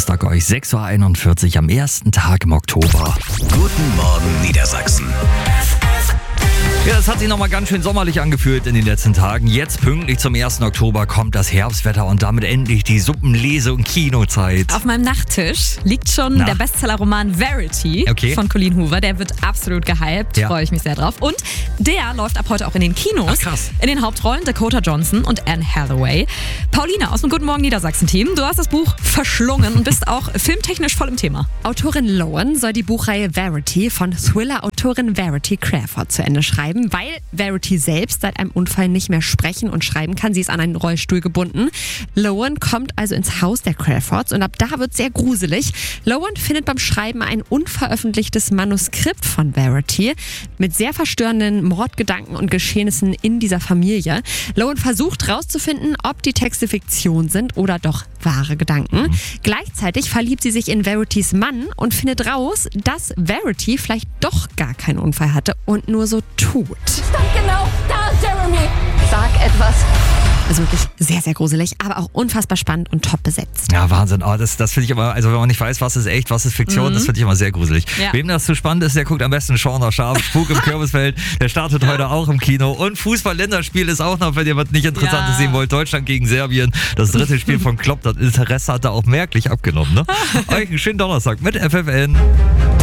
Donnerstag euch 6.41 Uhr am ersten Tag im Oktober. Guten Morgen Niedersachsen. Ja, das hat sich nochmal ganz schön sommerlich angefühlt in den letzten Tagen. Jetzt pünktlich zum 1. Oktober kommt das Herbstwetter und damit endlich die Suppenlese- und Kinozeit. Auf meinem Nachttisch liegt schon der Bestsellerroman Verity von Colleen Hoover. Der wird absolut gehypt, freue ich mich sehr drauf. Und der läuft ab heute auch in den Kinos. Ach, krass. In den Hauptrollen Dakota Johnson und Anne Hathaway. Paulina aus dem Guten Morgen Niedersachsen-Team, du hast das Buch verschlungen und bist auch filmtechnisch voll im Thema. Autorin Lowen soll die Buchreihe Verity von Thriller-Autorin Verity Crawford zu Ende schreiben, weil Verity selbst seit einem Unfall nicht mehr sprechen und schreiben kann. Sie ist an einen Rollstuhl gebunden. Lowen kommt also ins Haus der Crawfords und ab da wird es sehr gruselig. Lowen findet beim Schreiben ein unveröffentlichtes Manuskript von Verity mit sehr verstörenden Mordgedanken und Geschehnissen in dieser Familie. Lowen versucht herauszufinden, ob die Texte Fiktion sind oder doch wahre Gedanken. Gleichzeitig verliebt sie sich in Veritys Mann und findet raus, dass Verity vielleicht doch gar keinen Unfall hatte und nur so tut. Stand genau da, Jeremy! Sag etwas. Also wirklich sehr, sehr gruselig, aber auch unfassbar spannend und top besetzt. Ja, Wahnsinn. Oh, das finde ich immer, also wenn man nicht weiß, was ist echt, was ist Fiktion, das finde ich immer sehr gruselig. Ja. Wem das zu spannend ist, der guckt am besten Schorner Scharf, Spuk im Kürbisfeld. Der startet heute auch im Kino. Und Fußball-Länderspiel ist auch noch, wenn ihr was nicht Interessantes sehen wollt. Deutschland gegen Serbien. Das dritte Spiel von Klopp. Das Interesse hat da auch merklich abgenommen. Ne? Euch einen schönen Donnerstag mit FFN.